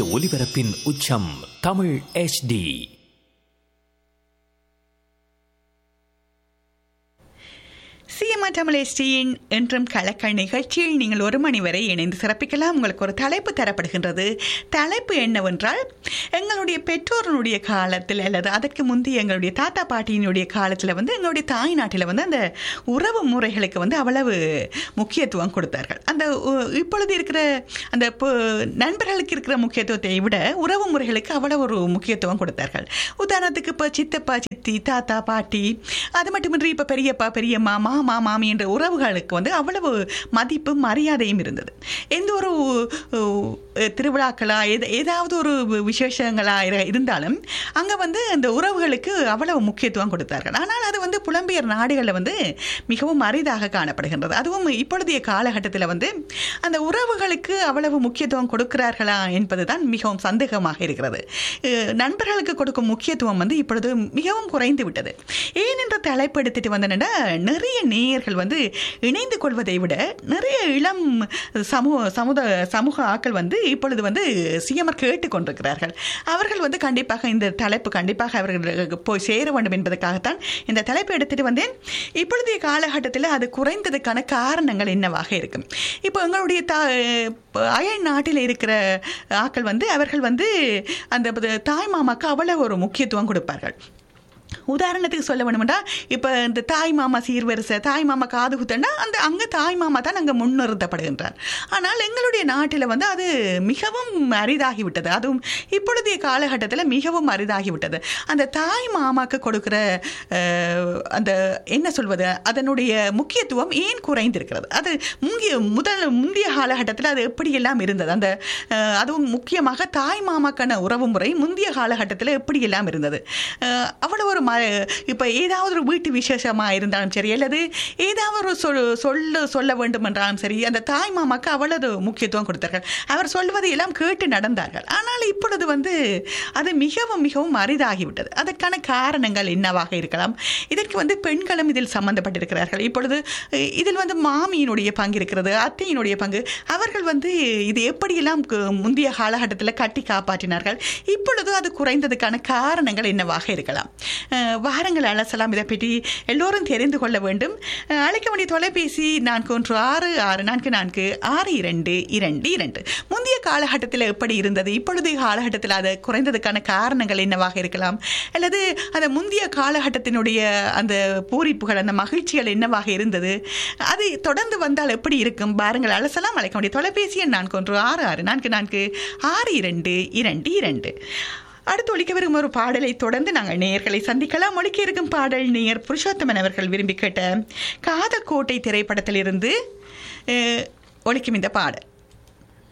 ஒலிபரப்பின் உச்சம் Tamil HD. CMR Tamil எஸ்டியின் என்றும் கலக்கல் நிகழ்ச்சியில் நீங்கள் 1 மணி வரை இணைந்து சிறப்பிக்கலாம். உங்களுக்கு ஒரு தலைப்பு தரப்படுகின்றது. தலைப்பு என்னவென்றால், எங்களுடைய பெற்றோர்களுடைய காலத்தில் அல்லது அதற்கு முந்தைய எங்களுடைய தாத்தா பாட்டியினுடைய காலத்தில் எங்களுடைய தாய் நாட்டில் அந்த உறவு முறைகளுக்கு அவ்வளவு முக்கியத்துவம் கொடுத்தார்கள். அந்த இப்பொழுது இருக்கிற அந்த நண்பர்களுக்கு இருக்கிற முக்கியத்துவத்தை விட உறவு முறைகளுக்கு அவ்வளவு ஒரு முக்கியத்துவம் கொடுத்தார்கள். உதாரணத்துக்கு இப்போ சித்தப்பா சித்தி தாத்தா பாட்டி, அது மட்டுமின்றி இப்போ பெரியப்பா பெரியம்மா மாமா மாமி என்ற உறவுகளுக்கு அவ்வளவு மதிப்பும் மரியாதையும் இருந்தது. எந்த ஒரு திருவிழாக்களா ஏதாவது ஒரு விசேஷங்களா இருந்தாலும் அங்கே அந்த உறவுகளுக்கு அவ்வளவு முக்கியத்துவம் கொடுத்தார்கள். ஆனால் அது புலம்பெயர் நாடுகளில் மிகவும் அரிதாக காணப்படுகின்றது. அதுவும் இப்பொழுதைய காலகட்டத்தில் அந்த உறவுகளுக்கு அவ்வளவு முக்கியத்துவம் கொடுக்கிறார்களா என்பதுதான் மிகவும் சந்தேகமாக இருக்கிறது. நண்பர்களுக்கு கொடுக்கும் முக்கியத்துவம் இப்பொழுது மிகவும் குறைந்து விட்டது. ஏன் என்ற தலைப்பு எடுத்துட்டு வந்தேன்னா, நிறைய நேயர்கள் இணைந்து கொள்வதை விட நிறைய இளம் சமூக ஆக்கள் இப்பொழுது சிஎம்ஆர் கேட்டுக்கொண்டிருக்கிறார்கள். அவர்கள் கண்டிப்பாக இந்த தலைப்பு கண்டிப்பாக அவர்கள் போய் சேர வேண்டும் என்பதற்காகத்தான் இந்த தலைப்பு எடுத்துட்டு வந்தேன். இப்பொழுதைய காலகட்டத்தில் அது குறைந்ததுக்கான காரணங்கள் என்னவாக இருக்கும்? இப்போ எங்களுடைய அயல் நாட்டில் இருக்கிற ஆக்கள் அவர்கள் அந்த தாய் மாமாக்கு அவ்வளவு ஒரு முக்கியத்துவம் கொடுப்பார்கள். உதாரணத்துக்கு சொல்ல வேணும்னா, இப்போ இந்த தாய் மாமா சீர்வரிசை, தாய் மாமா காது குத்தன்னா அங்கே தாய் மாமா தான் அங்கே முன்னிறுத்தப்படுகின்றார். ஆனால் எங்களுடைய நாட்டில் அது மிகவும் அரிதாகிவிட்டது. அதுவும் இப்பொழுதைய காலகட்டத்தில் மிகவும் அரிதாகிவிட்டது. அந்த தாய் மாமாக்கு கொடுக்குற அந்த என்ன சொல்வது, அதனுடைய முக்கியத்துவம் ஏன் குறைந்திருக்கிறது? அது முந்தைய காலகட்டத்தில் அது எப்படியெல்லாம் இருந்தது? அந்த அதுவும் முக்கியமாக தாய் மாமாக்கான உறவு முறை முந்தைய காலகட்டத்தில் எப்படியெல்லாம் இருந்தது? அவ்வளோ ஒரு இப்போ ஏதாவது ஒரு வீட்டு விசேஷமாக இருந்தாலும் சரி, அல்லது ஏதாவது ஒரு சொல்ல வேண்டும் என்றாலும் சரி, அந்த தாய் மாமாக்கு அவ்வளவு முக்கியத்துவம் கொடுத்தார்கள். அவர் சொல்வதை எல்லாம் கேட்டு நடந்தார்கள். ஆனால் இப்பொழுது அது மிகவும் மிகவும் அரிதாகிவிட்டது. அதற்கான காரணங்கள் என்னவாக இருக்கலாம்? இதற்கு பெண்களும் இதில் சம்பந்தப்பட்டிருக்கிறார்கள். இப்பொழுது இதில் மாமியினுடைய பங்கு இருக்கிறது, அத்தையினுடைய பங்கு. அவர்கள் இது எப்படியெல்லாம் முந்தைய காலகட்டத்தில் கட்டி காப்பாற்றினார்கள். இப்பொழுது அது குறைந்ததுக்கான காரணங்கள் என்னவாக இருக்கலாம்? வாரங்கள் அலசலாம். இதை பற்றி எல்லோரும் தெரிந்து கொள்ள வேண்டும். அழைக்க வேண்டிய தொலைபேசி 4166446222. முந்தைய காலகட்டத்தில் எப்படி இருந்தது, இப்பொழுதைய காலகட்டத்தில் அது குறைந்ததுக்கான காரணங்கள் என்னவாக இருக்கலாம்? அல்லது அந்த முந்தைய காலகட்டத்தினுடைய அந்த பூரிப்புகள், அந்த மகிழ்ச்சிகள் என்னவாக இருந்தது? அது தொடர்ந்து வந்தால் எப்படி இருக்கும்? வாரங்கள் அலசலாம். அழைக்க வேண்டிய தொலைபேசி 4166446222. அடுத்து ஒலிக்க வரும் ஒரு பாடலை தொடர்ந்து நாங்கள் நேயர்களை சந்திக்கலாம். ஒலிக்க இருக்கும் பாடல் நேயர் புருஷோத்தமன் அவர்கள் விரும்பி கேட்ட காதல் கோட்டை திரைப்படத்திலிருந்து ஒலிக்கும் இந்த பாடல்.